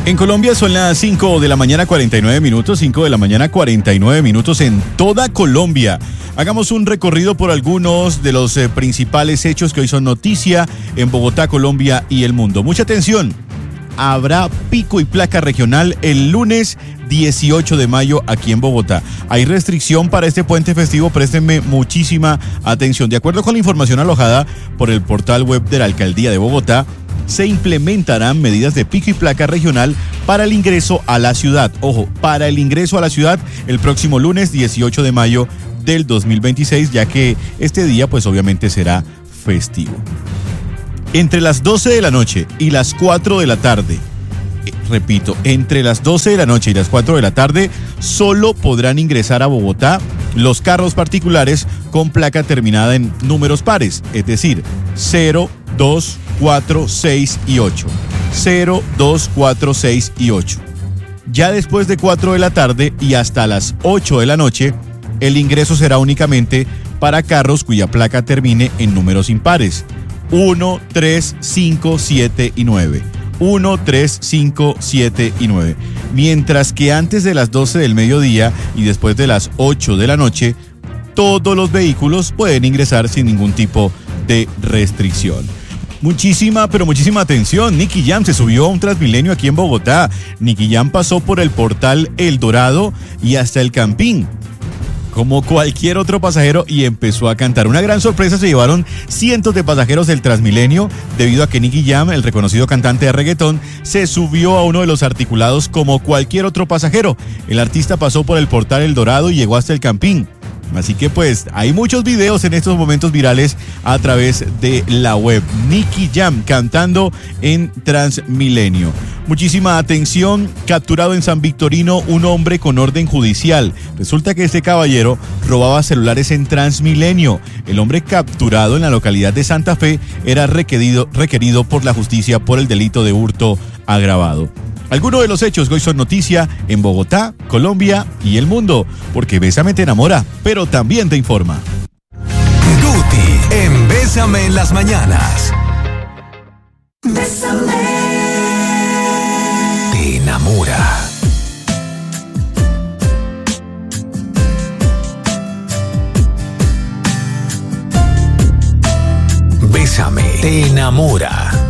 En Colombia son las 5 de la mañana 49 minutos, 5 de la mañana 49 minutos en toda Colombia. Hagamos un recorrido por algunos de los principales hechos que hoy son noticia en Bogotá, Colombia y el mundo. Mucha atención, habrá pico y placa regional el lunes 18 de mayo aquí en Bogotá. Hay restricción para este puente festivo, préstenme muchísima atención. De acuerdo con la información alojada por el portal web de la Alcaldía de Bogotá, se implementarán medidas de pico y placa regional para el ingreso a la ciudad. Ojo, para el ingreso a la ciudad el próximo lunes 18 de mayo del 2026, ya que este día pues obviamente será festivo. Entre las 12 de la noche y las 4 de la tarde, repito, entre las 12 de la noche y las 4 de la tarde, solo podrán ingresar a Bogotá los carros particulares con placa terminada en números pares, es decir, 0, 2, 4, 6 y 8. 0, 2, 4, 6 y 8. Ya después de 4 de la tarde y hasta las 8 de la noche, el ingreso será únicamente para carros cuya placa termine en números impares. 1, 3, 5, 7 y 9. 1, 3, 5, 7 y 9. Mientras que antes de las 12 del mediodía y después de las 8 de la noche, todos los vehículos pueden ingresar sin ningún tipo de restricción. Muchísima, pero muchísima atención. Nicky Jam se subió a un Transmilenio aquí en Bogotá. Nicky Jam pasó por el portal El Dorado y hasta el Campín, como cualquier otro pasajero, y empezó a cantar. Una gran sorpresa se llevaron cientos de pasajeros del Transmilenio debido a que Nicky Jam, el reconocido cantante de reggaetón, se subió a uno de los articulados como cualquier otro pasajero. El artista pasó por el portal El Dorado y llegó hasta el Campín. Así que pues hay muchos videos en estos momentos virales a través de la web. Nicky Jam cantando en Transmilenio. Muchísima atención, capturado en San Victorino un hombre con orden judicial. Resulta que este caballero robaba celulares en Transmilenio. El hombre capturado en la localidad de Santa Fe era requerido por la justicia por el delito de hurto agravado. Algunos de los hechos que hoy son noticia en Bogotá, Colombia y el mundo, porque Bésame te enamora, pero también te informa. Guti en Bésame en las mañanas. Bésame. Te enamora. Bésame te enamora.